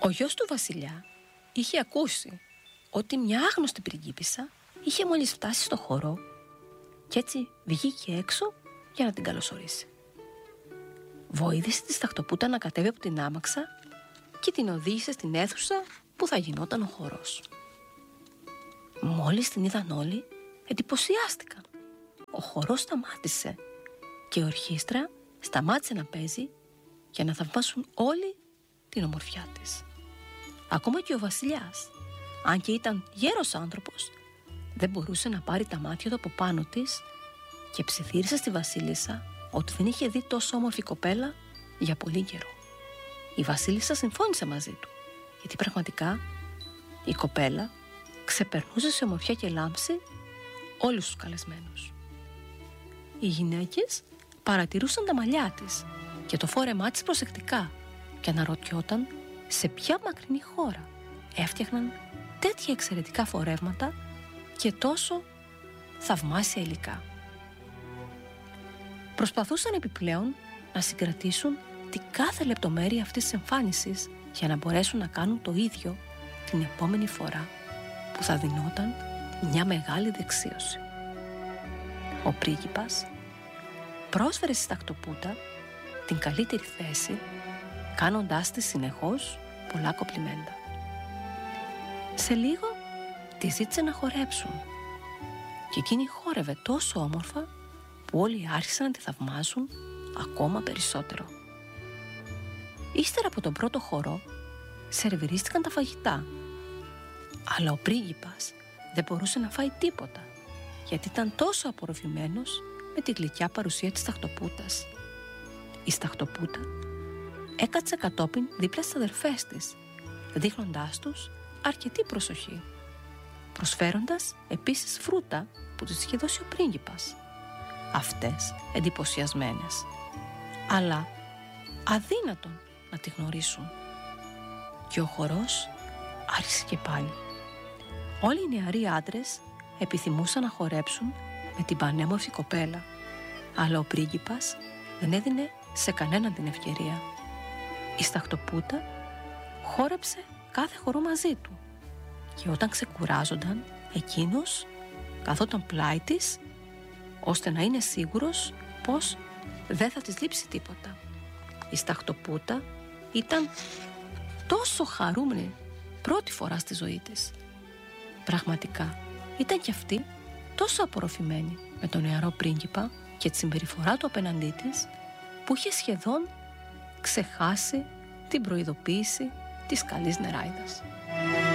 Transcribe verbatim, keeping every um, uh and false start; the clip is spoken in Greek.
Ο γιος του βασιλιά είχε ακούσει ότι μια άγνωστη πριγκίπισσα είχε μόλις φτάσει στο χώρο κι έτσι βγήκε έξω για να την καλωσορίσει. Βοήθησε τη Σταχτοπούτα να κατέβει από την άμαξα και την οδήγησε στην αίθουσα που θα γινόταν ο χορός. Μόλις την είδαν όλοι, εντυπωσιάστηκαν. Ο χορός σταμάτησε και η ορχήστρα σταμάτησε να παίζει για να θαυμάσουν όλοι την ομορφιά της. Ακόμα και ο βασιλιάς, αν και ήταν γέρος άνθρωπος, δεν μπορούσε να πάρει τα μάτια του από πάνω της και ψιθύρισε στη βασίλισσα ότι δεν είχε δει τόσο όμορφη κοπέλα για πολύ καιρό. Η βασίλισσα συμφώνησε μαζί του, γιατί πραγματικά η κοπέλα ξεπερνούσε σε ομορφιά και λάμψη όλους τους καλεσμένους. Οι γυναίκες παρατηρούσαν τα μαλλιά της και το φόρεμά της προσεκτικά και αναρωτιόταν σε ποια μακρινή χώρα έφτιαχναν τέτοια εξαιρετικά φορεύματα και τόσο θαυμάσια υλικά. Προσπαθούσαν επιπλέον να συγκρατήσουν την κάθε λεπτομέρεια αυτής της εμφάνισης για να μπορέσουν να κάνουν το ίδιο την επόμενη φορά που θα δινόταν μια μεγάλη δεξίωση. Ο πρίγκιπας πρόσφερε στη Σταχτοπούτα την καλύτερη θέση, κάνοντάς της συνεχώς πολλά κοπλιμέντα. Σε λίγο τη ζήτησε να χορέψουν και εκείνη χόρευε τόσο όμορφα που όλοι άρχισαν να τη θαυμάζουν ακόμα περισσότερο. Ύστερα από τον πρώτο χορό σερβιρίστηκαν τα φαγητά, αλλά ο πρίγκιπας δεν μπορούσε να φάει τίποτα γιατί ήταν τόσο απορροφημένος με τη γλυκιά παρουσία της Σταχτοπούτας. Η Σταχτοπούτα έκατσε κατόπιν δίπλα στις αδερφές της, δείχνοντάς τους αρκετή προσοχή, προσφέροντας επίσης φρούτα που τους είχε δώσει ο πρίγκιπας. Αυτές εντυπωσιασμένες, αλλά αδύνατον να τη γνωρίσουν. Και ο χορός άρχισε και πάλι. Όλοι οι νεαροί άντρες επιθυμούσαν να χορέψουν με την πανέμορφη κοπέλα, αλλά ο πρίγκιπας δεν έδινε σε κανέναν την ευκαιρία. Η Σταχτοπούτα χόρεψε κάθε χορό μαζί του και όταν ξεκουράζονταν, εκείνος καθόταν πλάι της ώστε να είναι σίγουρος πως δεν θα της λείψει τίποτα. Η Σταχτοπούτα ήταν τόσο χαρούμενη πρώτη φορά στη ζωή της. Πραγματικά ήταν κι αυτή τόσο απορροφημένη με τον νεαρό πρίγκιπα και τη συμπεριφορά του απέναντί της που είχε σχεδόν ξεχάσει την προειδοποίηση της καλής νεράιδας.